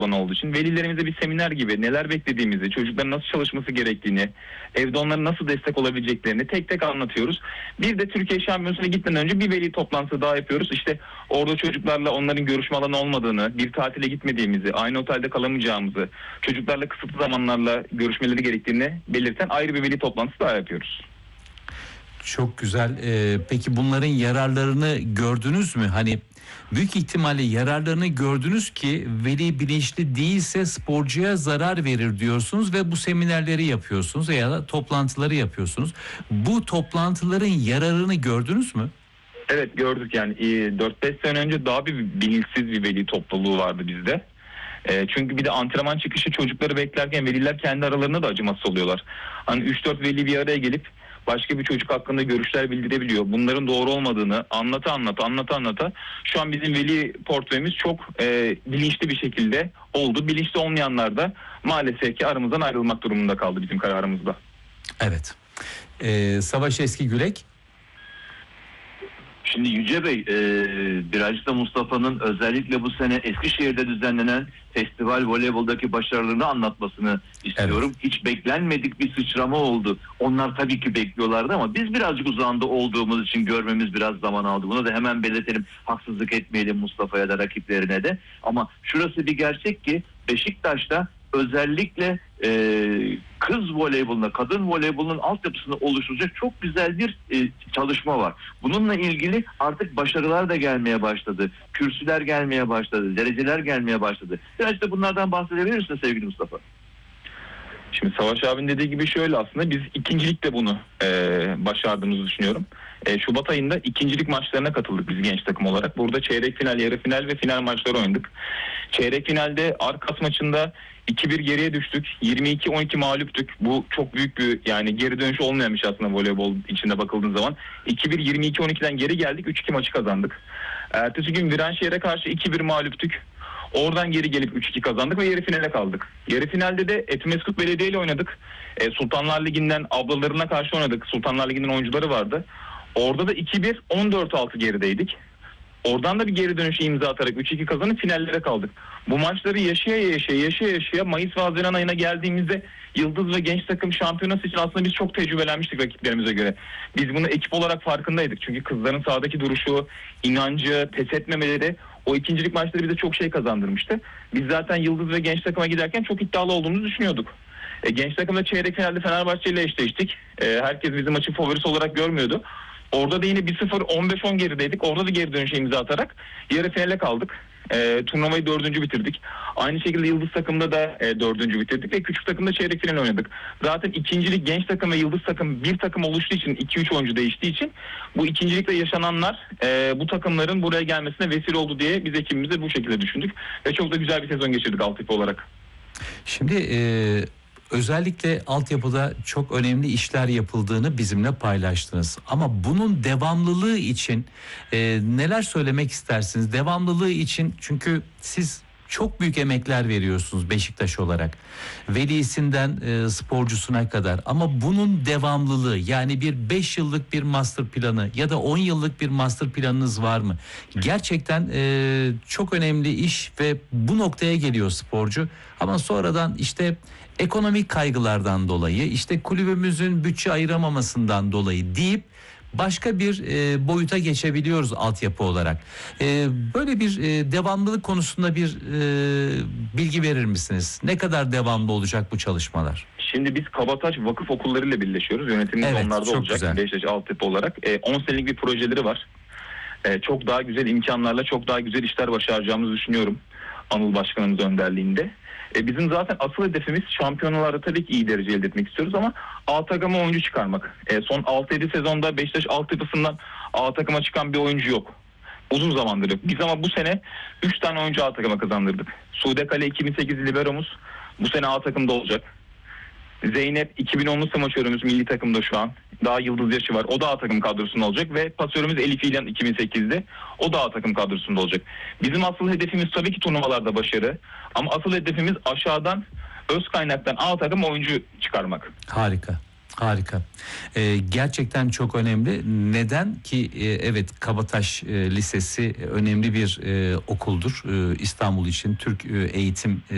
alanı olduğu için velilerimize bir seminer gibi neler beklediğimizi, çocukların nasıl çalışması gerektiğini, evde onlara nasıl destek olabileceklerini tek tek anlatıyoruz. Bir de Türkiye Şampiyonası'na gitmeden önce bir veli toplantısı daha yapıyoruz. İşte orada çocuklarla onların görüşme alanı olmadığını, bir tatile gitmediğimizi, aynı otelde kalamayacağımızı, çocuklarla kısıtlı zamanlarla görüşmeleri gerektiğini belirten ayrı bir veli toplantısı daha yapıyoruz. Çok güzel. Peki bunların yararlarını gördünüz mü? Hani büyük ihtimalle yararlarını gördünüz ki veli bilinçli değilse sporcuya zarar verir diyorsunuz ve bu seminerleri yapıyorsunuz ya da toplantıları yapıyorsunuz. Bu toplantıların yararını gördünüz mü? Evet, gördük. Yani 4-5 sene önce daha bir bilinçsiz bir veli topluluğu vardı bizde. Çünkü bir de antrenman çıkışı çocukları beklerken veliler kendi aralarında da acımasız oluyorlar. Hani 3-4 veli bir araya gelip başka bir çocuk hakkında görüşler bildirebiliyor. Bunların doğru olmadığını anlata şu an bizim veli portföyümüz çok bilinçli bir şekilde oldu. Bilinçli olmayanlar da maalesef ki aramızdan ayrılmak durumunda kaldı bizim kararımızda. Evet. Savaş Eskigürek. Şimdi Yüce Bey, Birazcık Mustafa'nın özellikle bu sene Eskişehir'de düzenlenen festival voleyboldaki başarılarını anlatmasını istiyorum. Evet. Hiç beklenmedik bir sıçrama oldu. Onlar tabii ki bekliyorlardı ama biz birazcık uzağında olduğumuz için görmemiz biraz zaman aldı. Bunu da hemen belirtelim. Haksızlık etmeyelim Mustafa'ya da rakiplerine de. Ama şurası bir gerçek ki Beşiktaş'ta özellikle kız voleyboluna, kadın voleybolunun altyapısını oluşturacak çok güzel bir çalışma var. Bununla ilgili artık başarılar da gelmeye başladı. Kürsüler gelmeye başladı. Dereceler gelmeye başladı. Biraz da bunlardan bahsedebilir misin sevgili Mustafa? Şimdi Savaş abinin dediği gibi şöyle, aslında biz ikincilikte bunu başardığımızı düşünüyorum. Şubat ayında ikincilik maçlarına katıldık biz genç takım olarak. Burada çeyrek final, yarı final ve final maçları oynadık. Çeyrek finalde Arkas maçında 2-1 geriye düştük. 22-12 mağluptük. Bu çok büyük bir, yani geri dönüş olmayan bir şey aslında voleybol içinde bakıldığın zaman. 2-1 22-12'den geri geldik. 3-2 maçı kazandık. Ertesi gün Viranşehir'e karşı 2-1 mağluptük. Oradan geri gelip 3-2 kazandık ve yarı finale kaldık. Yarı finalde de Etimeskut Belediye ile oynadık. Sultanlar Ligi'nden ablalarına karşı oynadık. Sultanlar Ligi'nin oyuncuları vardı. Orada da 2-1 14-6 gerideydik. Oradan da bir geri dönüşe imza atarak 3-2 kazanıp finallere kaldık. Bu maçları yaşaya Mayıs ve Haziran ayına geldiğimizde Yıldız ve Genç Takım Şampiyonası için aslında biz çok tecrübelenmiştik rakiplerimize göre. Biz bunu ekip olarak farkındaydık. Çünkü kızların sahadaki duruşu, inancı, pes etmemeleri o ikincilik maçları bize çok şey kazandırmıştı. Biz zaten Yıldız ve Genç Takım'a giderken çok iddialı olduğumuzu düşünüyorduk. Genç Takım'da çeyrek finalde Fenerbahçe ile eşleştik. Herkes bizi maçın favorisi olarak görmüyordu. Orada da yine 1-0 15-10 gerideydik. Orada da geri dönüşe imza atarak yarı finale kaldık. Turnuvayı 4. bitirdik. Aynı şekilde Yıldız takımda da 4. bitirdik ve küçük takımda çeyrek final oynadık. Zaten ikincilik genç takım ve Yıldız takım bir takım oluştuğu için 2-3 oyuncu değiştiği için bu ikincilikle yaşananlar bu takımların buraya gelmesine vesile oldu diye biz ekibimizde bu şekilde düşündük. Ve çok da güzel bir sezon geçirdik altyapı olarak. Şimdi özellikle altyapıda çok önemli işler yapıldığını bizimle paylaştınız. Ama bunun devamlılığı için neler söylemek istersiniz? Devamlılığı için, çünkü siz çok büyük emekler veriyorsunuz Beşiktaş olarak. Velisinden sporcusuna kadar. Ama bunun devamlılığı, yani bir 5 yıllık bir master planı ya da 10 yıllık bir master planınız var mı? Gerçekten çok önemli iş ve bu noktaya geliyor sporcu. Ama sonradan işte ekonomik kaygılardan dolayı, işte kulübümüzün bütçe ayıramamasından dolayı deyip başka bir boyuta geçebiliyoruz altyapı olarak. Böyle bir devamlılık konusunda bir bilgi verir misiniz? Ne kadar devamlı olacak bu çalışmalar? Şimdi biz Kabataş Vakıf Okulları ile birleşiyoruz. Yönetimimiz evet, onlarda olacak. Güzel. Beşiktaş altyapı olarak. 10 senelik bir projeleri var. Çok daha güzel imkanlarla çok daha güzel işler başaracağımızı düşünüyorum. Anıl Başkanımız önderliğinde. Bizim zaten asıl hedefimiz şampiyonalarda tabii ki iyi derece elde etmek istiyoruz ama A takıma oyuncu çıkarmak. Son 6-7 sezonda Beşiktaş altyapısından A takıma çıkan bir oyuncu yok. Uzun zamandır yok. Biz ama bu sene 3 tane oyuncu A takıma kazandırdık. Sude Kale 2008 liberomuz bu sene A takımda olacak. Zeynep 2010'lu smaçörümüz milli takımda şu an. Daha yıldız yaşı var. O da A takım kadrosunda olacak ve pasörümüz Elif İlhan 2008'de. O da A takım kadrosunda olacak. Bizim asıl hedefimiz tabii ki turnuvalarda başarı. Ama asıl hedefimiz aşağıdan öz kaynaktan A takım oyuncu çıkarmak. Harika. Harika. Gerçekten çok önemli. Neden ki evet, Kabataş Lisesi önemli bir okuldur İstanbul için. Türk eğitim